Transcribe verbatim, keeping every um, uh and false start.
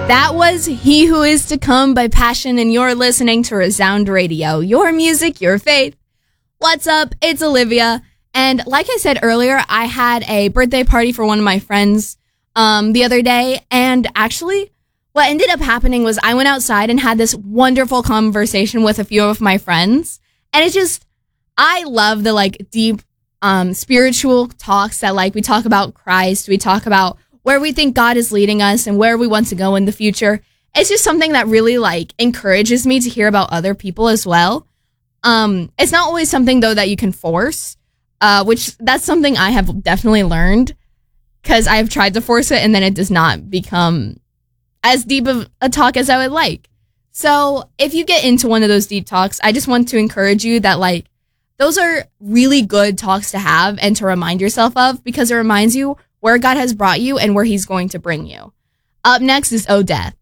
That was He Who Is to Come by Passion, and you're listening to Resound Radio. Your music, your faith. What's up? It's Olivia. And like I said earlier, I had a birthday party for one of my friends um, the other day. And actually, what ended up happening was I went outside and had this wonderful conversation with a few of my friends. And it's just, I love the like deep um, spiritual talks that like we talk about Christ, we talk about where we think God is leading us and where we want to go in the future. It's just something that really like encourages me to hear about other people as well. Um, it's not always something though that you can force, uh, which that's something I have definitely learned because I've tried to force it and then it does not become as deep of a talk as I would like. So if you get into one of those deep talks, I just want to encourage you that like those are really good talks to have and to remind yourself of because it reminds you where God has brought you and where he's going to bring you. Up next is Oh Death.